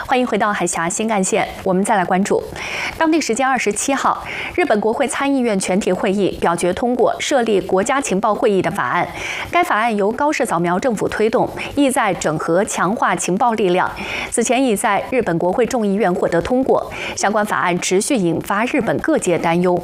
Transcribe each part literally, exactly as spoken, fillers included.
欢迎回到海峡新干线，我们再来关注。当地时间二十七号，日本国会参议院全体会议表决通过设立国家情报会议的法案。该法案由高市早苗政府推动，意在整合强化情报力量。此前已在日本国会众议院获得通过。相关法案持续引发日本各界担忧。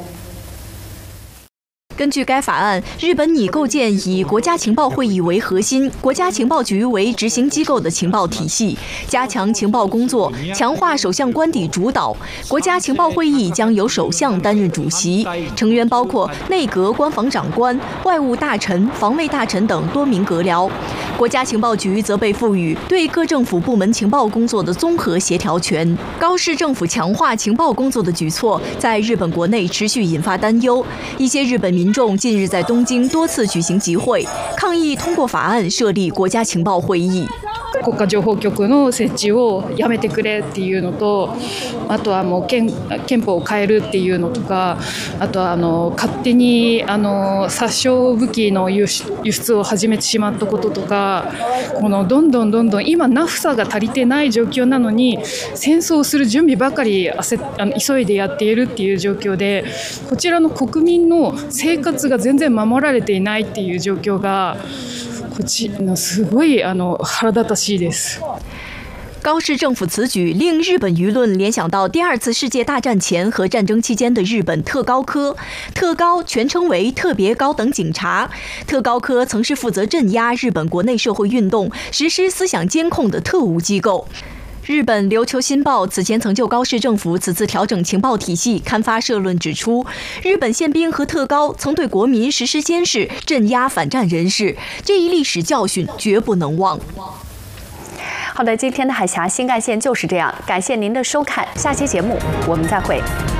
根据该法案，日本拟构建以国家情报会议为核心、国家情报局为执行机构的情报体系，加强情报工作，强化首相官邸主导。国家情报会议将由首相担任主席，成员包括内阁官房长官、外务大臣、防卫大臣等多名阁僚。国家情报局则被赋予对各政府部门情报工作的综合协调权。高市政府强化情报工作的举措，在日本国内持续引发担忧。一些日本民 民众近日在东京多次举行集会，抗议通过法案设立国家情报会议。 国家情報局の設置をやめてくれっていうのと、あとはもう憲憲法を変えるっていうのとか、あとはあの勝手にあの殺傷武器の輸出を始めてしまったこととか、このどんどんどんどん今ナフサが足りてない状況なのに戦争をする準備ばかり焦あの急いでやっているっていう状況で、こちらの国民の生活が全然守られていないっていう状況が。 こっちのすごいあの腹立たしいです。 高市政府此举令日本舆论联想到第二次世界大战前和战争期间的日本特高科。特高全称为特别高等警察。特高科曾是负责镇压日本国内社会运动、实施思想监控的特务机构。 日本琉球新报此前曾就高市政府此次调整情报体系刊发社论，指出日本宪兵和特高曾对国民实施监视、镇压反战人士，这一历史教训绝不能忘。 好的，今天的海峡新干线就是这样，感谢您的收看，下期节目我们再会。